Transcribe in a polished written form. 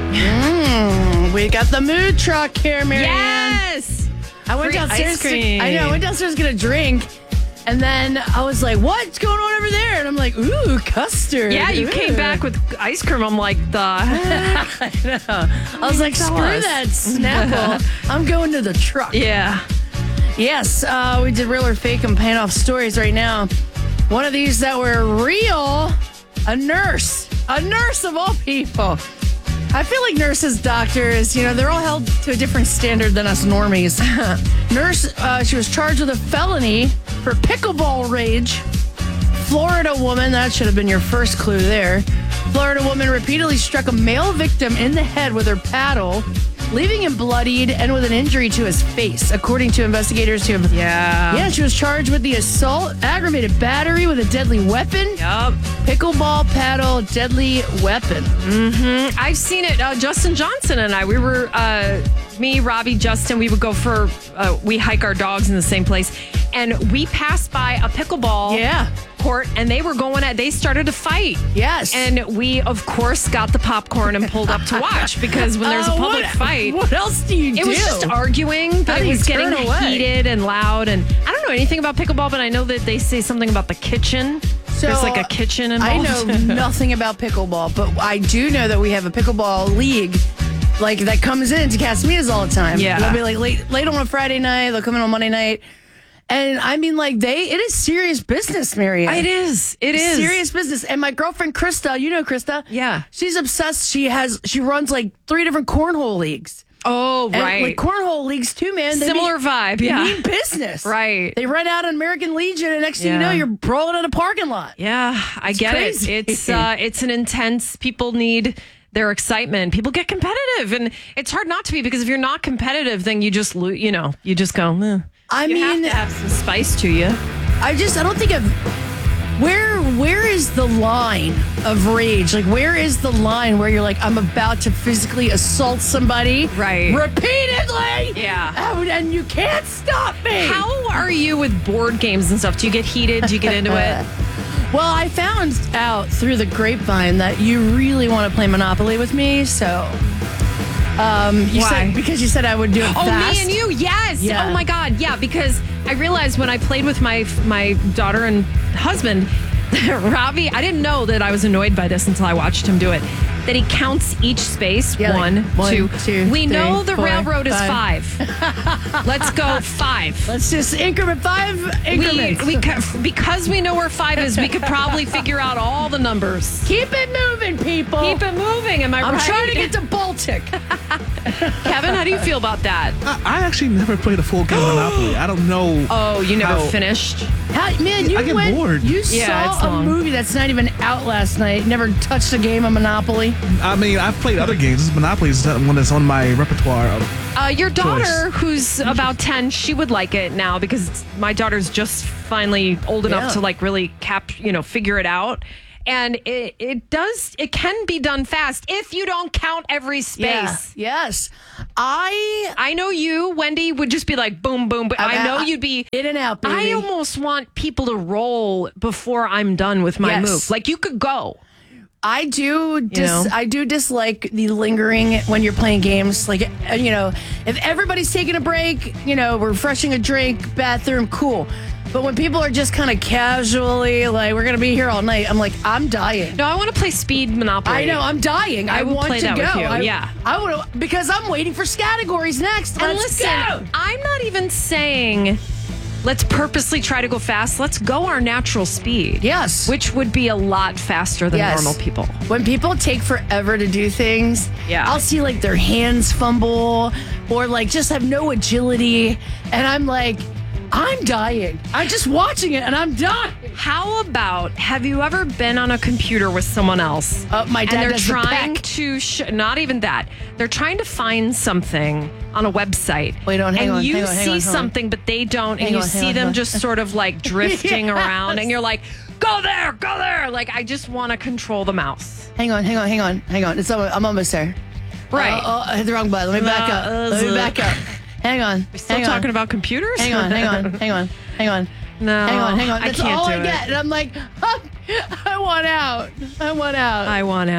We got the mood truck here, Marianne. Yes. I went Free downstairs. ice cream. I went downstairs to get a drink, and then I was like, "What's going on over there?" And I'm like, "Ooh, custard." Yeah, you came back with ice cream. I'm like, I know. I was like, tell "Screw us." that Snapple. I'm going to the truck." yeah. Yes, we did real or fake and paying off stories right now. One of these that were real, a nurse of all people. I feel like nurses, doctors, they're all held to a different standard than us normies. Nurse, she was charged with a felony for pickleball rage. Florida woman, that should have been your first clue there. Florida woman repeatedly struck a male victim in the head with her paddle, leaving him bloodied and with an injury to his face, according to investigators who have... Yeah, she was charged with the assault, aggravated battery with a deadly weapon. Yup. Pickleball paddle, deadly weapon. I've seen it. Justin Johnson and I, we were, me, Robbie, Justin, we would go for, we hike our dogs in the same place. And we passed by a pickleball court and they started to fight. Yes. And we, of course, got the popcorn and pulled up to watch because when there's a public fight. What else do you do? It was just arguing, but it was getting heated and loud. And I don't know anything about pickleball, but I know that they say something about the kitchen. So, there's like a kitchen involved. I know nothing about pickleball, but I do know that we have a pickleball league that comes in to Casamigos all the time. Yeah. They'll be late on a Friday night, they'll come in on Monday night. And I mean, it is serious business, Marianne. It is. It is. Serious business. And my girlfriend, Krista, you know Krista? Yeah. She's obsessed. She runs 3 different cornhole leagues. Oh, right. And cornhole leagues too, man. Similar vibe, yeah. They mean business. Right. They rent out an American Legion, and next thing you know, you're brawling in a parking lot. Yeah, I get crazy. it. It's an intense, people need their excitement. People get competitive, and it's hard not to be because if you're not competitive, then you just lose, you just go, eh. You have to have some spice to you. I don't think where is the line of rage? Where is the line where you're like, I'm about to physically assault somebody repeatedly? Yeah. And you can't stop me. How are you with board games and stuff? Do you get heated? Do you get into it? Well, I found out through the grapevine that you really want to play Monopoly with me, so... Why? Because you said I would do it fast. Me and you, yes. Yeah. Oh my God, yeah. Because I realized when I played with my daughter and husband, Robbie, I didn't know that I was annoyed by this until I watched him do it. That he counts each space. Yeah, one, two. We 3, know the 4, railroad is 5. Let's go 5. Let's just increment 5 increments. Because we know where 5 is, we could probably figure out all the numbers. Keep it moving, people. Keep it moving. Am I right? I'm trying to get to Baltic. Kevin, how do you feel about that? I actually never played a full game of Monopoly. I don't know. Oh, you never finished? Man, I get bored. You Yeah, it's saw a long. movie that's not even out last night. Never touched a game of Monopoly. I mean, I've played other games. This Monopoly is one that's on my repertoire. Your daughter, who's about 10, she would like it now because my daughter's just finally old enough to really figure it out. And it can be done fast if you don't count every space. Yeah. Yes. I know you, Wendy, would just be like boom, boom. But I know you'd be in and out, baby. I almost want people to roll before I'm done with my move. You could go. I do dislike the lingering when you're playing games. If everybody's taking a break, refreshing a drink, bathroom, cool. But when people are just kind of casually we're going to be here all night, I'm like, I'm dying. No, I want to play speed Monopoly. I know, I'm dying. I will want play to that go. with you. I want to, because I'm waiting for categories next. And Let's listen, go. I'm not even saying let's purposely try to go fast. Let's go our natural speed. Yes. Which would be a lot faster than normal people. When people take forever to do things, I'll see their hands fumble or just have no agility. And I'm like, I'm dying. I'm just watching it and I'm dying. How about, have you ever been on a computer with someone else? My dad and they're does trying the to, not even that. They're trying to find something on a website. Wait on, hang on. And you hang on, see something, but they don't. And you see them just sort of drifting around. And you're like, go there, go there. I just want to control the mouse. Hang on. I'm almost there. Right. I hit the wrong button. Let me back up. Hang on. We're still talking about computers? Hang on. No. Hang on. That's I can't all do I it. get. And I'm like, I want out. I want out.